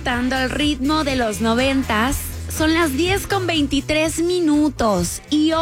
cantando al ritmo de los 90s. Son las 10:23 y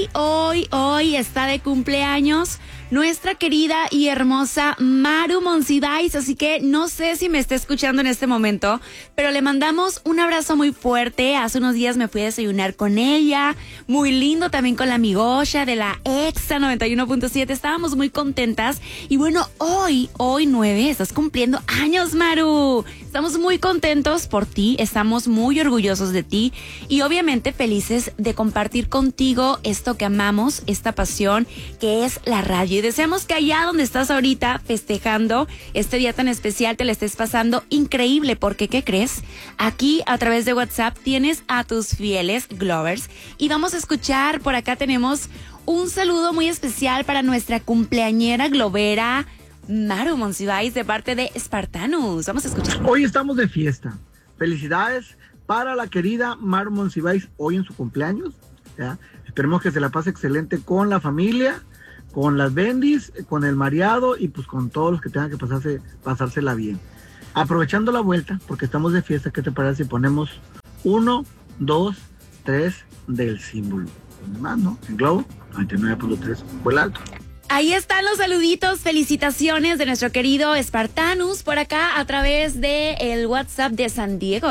hoy está de cumpleaños nuestra querida y hermosa Maru Monsiváis, así que no sé si me está escuchando en este momento, pero le mandamos un abrazo muy fuerte. Hace unos días me fui a desayunar con ella, muy lindo también con la amigocha de la Exa 91.7, estábamos muy contentas y bueno, hoy 9, estás cumpliendo años, Maru. Estamos muy contentos por ti, estamos muy orgullosos de ti y obviamente felices de compartir contigo esto que amamos, esta pasión que es la radio. Y deseamos que allá donde estás ahorita festejando este día tan especial te la estés pasando increíble, porque ¿qué crees? Aquí a través de WhatsApp tienes a tus fieles Glovers y vamos a escuchar, por acá tenemos un saludo muy especial para nuestra cumpleañera globera Maru Monsiváis de parte de Spartanus. Vamos a escuchar. Hoy estamos de fiesta. Felicidades para la querida Maru Monsiváis hoy en su cumpleaños. ¿Ya? Esperemos que se la pase excelente con la familia, con las bendis, con el mareado y pues con todos los que tengan que pasársela bien. Aprovechando la vuelta, porque estamos de fiesta, ¿qué te parece si ponemos 1, 2, 3 del símbolo? Más, ¿no? En Globo 99.3, vuela alto. Ahí están los saluditos, felicitaciones de nuestro querido Spartanus por acá a través de el WhatsApp de San Diego,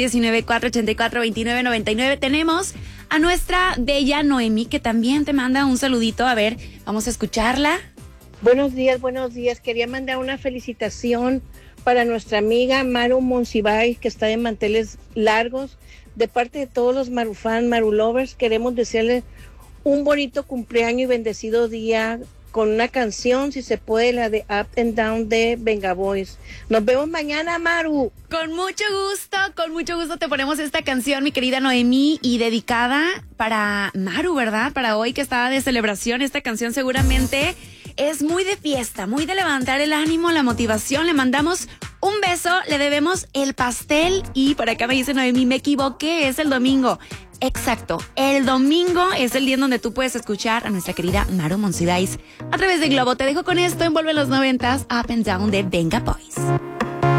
619-484-2999. Tenemos a nuestra bella Noemí que también te manda un saludito. A ver, vamos a escucharla. Buenos días. Quería mandar una felicitación para nuestra amiga Maru Monsiváis, que está de manteles largos. De parte de todos los Marufan, Marulovers, queremos desearle un bonito cumpleaños y bendecido día con una canción, si se puede, la de Up and Down de Venga Boys. Nos vemos mañana, Maru. Con mucho gusto te ponemos esta canción, mi querida Noemí, y dedicada para Maru, ¿verdad? Para hoy que estaba de celebración, esta canción seguramente es muy de fiesta, muy de levantar el ánimo, la motivación. Le mandamos un beso, le debemos el pastel y por acá me dice Noemí, me equivoqué, es el domingo. Exacto, el domingo es el día en donde tú puedes escuchar a nuestra querida Maru Monsiváis a través de Globo. Te dejo con esto, envuelve los 90s, Up and Down de Venga Boys.